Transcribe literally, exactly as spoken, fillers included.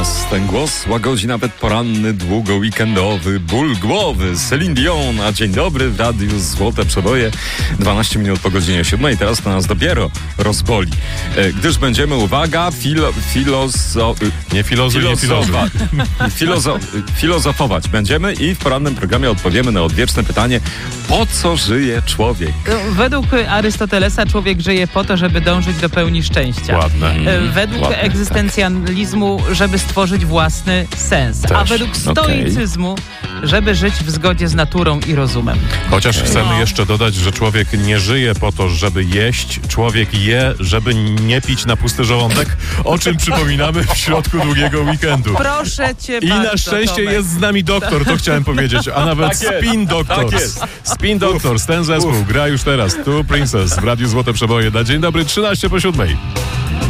głos, ten głos łagodzi nawet poranny, długo weekendowy ból głowy. Celine Dion, a dzień dobry w radiu Złote Przeboje. dwanaście minut po godzinie siódmej. Teraz to nas dopiero rozboli. E, gdyż będziemy, uwaga, filo, filozo... Nie filozof, nie filozof. Filozo, filozofować będziemy i w porannym programie odpowiemy na odwieczne pytanie: po co żyje człowiek? Według Arystotelesa człowiek żyje po to, żeby dążyć do pełni szczęścia. Ładne. E, Według Ładne, egzystencjalizmu, żeby stworzyć własny sens. Też. A według stoicyzmu, żeby żyć w zgodzie z naturą i rozumem. Chociaż chcemy No. jeszcze dodać, że człowiek nie żyje po to, żeby jeść. Człowiek je, żeby nie pić na pusty żołądek, o czym przypominamy w środku długiego weekendu. Proszę cię I bardzo, na szczęście Tomek. jest z nami doktor, to chciałem powiedzieć, a nawet Tak jest, Spin tak Doctors. jest. Spin Doctors, ten zespół gra już teraz. Tu Princess w Radiu Złote Przeboje. Na dzień dobry, trzynaście po siódmej.